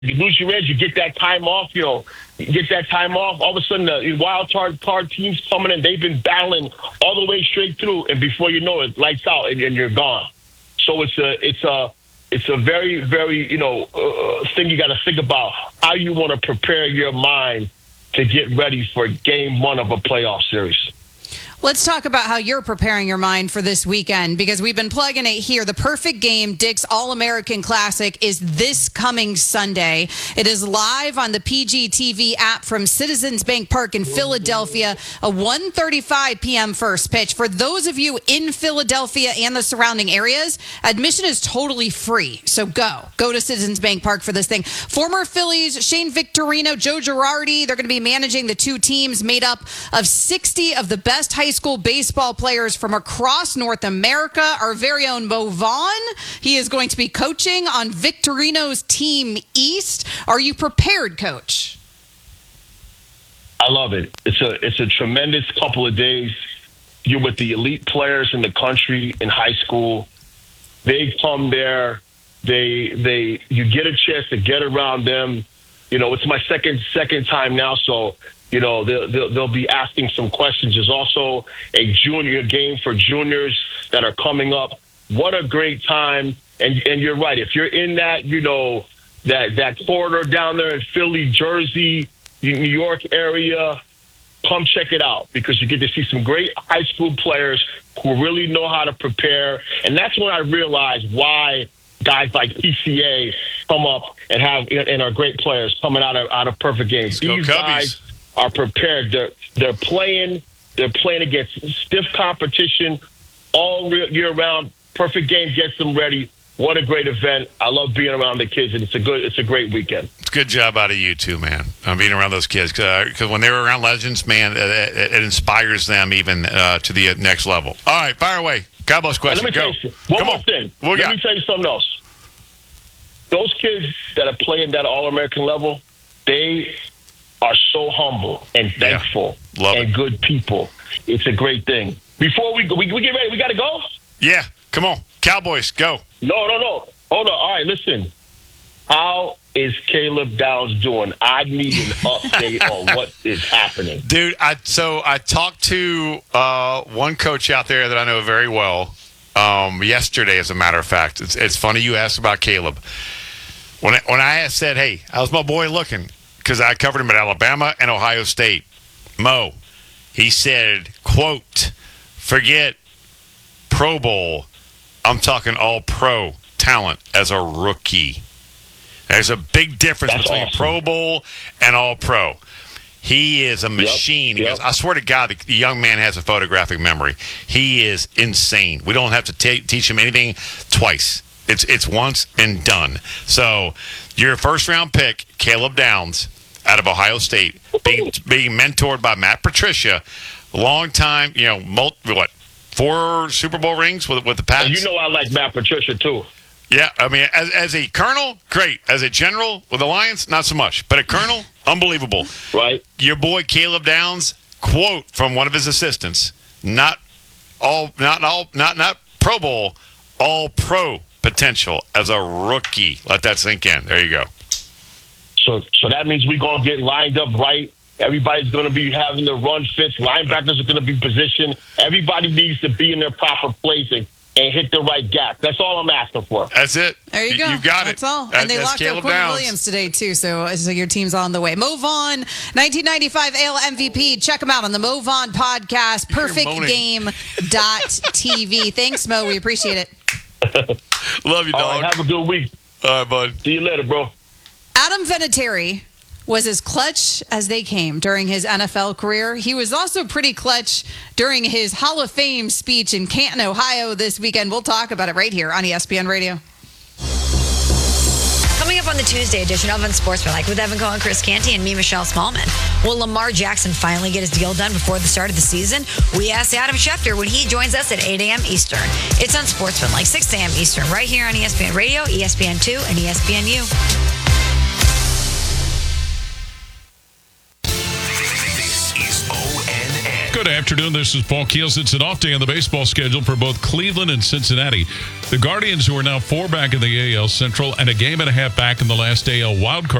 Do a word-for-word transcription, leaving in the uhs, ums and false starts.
You lose your edge, you get that time off, you know, you get that time off. All of a sudden, the wild card, card teams coming in, they've been battling all the way straight through, and before you know it, lights out, and, and you're gone. So it's a, it's a, it's a very, very, you know, uh, thing you got to think about how you want to prepare your mind to get ready for game one of a playoff series. Let's talk about how you're preparing your mind for this weekend, because we've been plugging it here. The Perfect Game, Dick's All-American Classic, is this coming Sunday. It is live on the P G T V app from Citizens Bank Park in Philadelphia, a one thirty-five p.m. first pitch. For those of you in Philadelphia and the surrounding areas, admission is totally free. So go. Go to Citizens Bank Park for this thing. Former Phillies, Shane Victorino, Joe Girardi, they're going to be managing the two teams made up of sixty of the best high school baseball players from across North America. Our very own Mo Vaughn, he is going to be coaching on Victorino's Team East. Are you prepared, Coach? I love it. It's a it's a tremendous couple of days. You're with the elite players in the country in high school. They come there. They they you get a chance to get around them. You know, it's my second second time now, so you know, they'll, they'll, they'll be asking some questions. There's also a junior game for juniors that are coming up. What a great time. And and you're right. If you're in that, you know, that, that corridor down there in Philly, Jersey, New York area, come check it out, because you get to see some great high school players who really know how to prepare. And that's when I realized why guys like P C A come up and have and are great players coming out of out of Perfect Games. These guys are prepared. They're they're playing. They're playing against stiff competition all year round. Perfect Game gets them ready. What a great event! I love being around the kids, and it's a good, it's a great weekend. It's a good job out of you too, man. I'm being around those kids because uh, when they're around legends, man, it, it inspires them even uh, to the next level. All right, fire away. God bless question. Let me Go. tell you, one Come more on. thing. What Let got? me tell you something else. Those kids that are playing that All-American level, they are so humble and thankful yeah. Love and it. good people. It's a great thing. Before we we, we get ready, we got to go? Yeah, come on. Cowboys, go. No, no, no. Hold on. All right, listen. How is Caleb Downs doing? I need an update on what is happening. Dude, I so I talked to uh, one coach out there that I know very well um, yesterday, as a matter of fact. It's, it's funny you asked about Caleb. When I, when I said, hey, how's my boy looking? Because I covered him at Alabama and Ohio State. Mo, he said, quote, forget Pro Bowl. I'm talking all-pro talent as a rookie. There's a big difference That's between awesome. Pro Bowl and all-pro. He is a machine. Yep, He yep. goes, I swear to God, the, the young man has a photographic memory. He is insane. We don't have to t- teach him anything twice. It's it's once and done. So your first-round pick, Caleb Downs, out of Ohio State, being being mentored by Matt Patricia, long time, you know, multi, what, four Super Bowl rings with with the Pats. And you know I like Matt Patricia, too. Yeah, I mean, as as a colonel, great. As a general with the Lions, not so much. But a colonel, unbelievable. Right. Your boy Caleb Downs, quote from one of his assistants, not all, not all, not not Pro Bowl, all pro potential as a rookie. Let that sink in. There you go. So so that means we're going to get lined up right. Everybody's going to be having the run fits. Linebackers are going to be positioned. Everybody needs to be in their proper place and, and hit the right gap. That's all I'm asking for. That's it. There you go. You got That's it. all. That- And they that's locked Caleb up Quentin Downs. Williams today, too, so, so your team's on the way. Mo Vaughn, nineteen ninety-five A L M V P. Check him out on the Mo Vaughn podcast, perfect game dot t v. Thanks, Mo. We appreciate it. Love you, All dog. right, have a good week. All right, bud. See you later, bro. Adam Vinatieri was as clutch as they came during his N F L career. He was also pretty clutch during his Hall of Fame speech in Canton, Ohio this weekend. We'll talk about it right here on E S P N Radio. Coming up on the Tuesday edition of Unsportsmanlike with Evan Cohen, Chris Canty, and me, Michelle Smallman. Will Lamar Jackson finally get his deal done before the start of the season? We asked Adam Schefter when he joins us at eight a.m. Eastern. It's Unsportsmanlike, six a.m. Eastern, right here on E S P N Radio, E S P N two, and E S P N U. This is O N N. Good afternoon. This is Paul Keels. It's an off day on the baseball schedule for both Cleveland and Cincinnati. The Guardians, who are now four back in the A L Central and a game and a half back in the last A L wildcard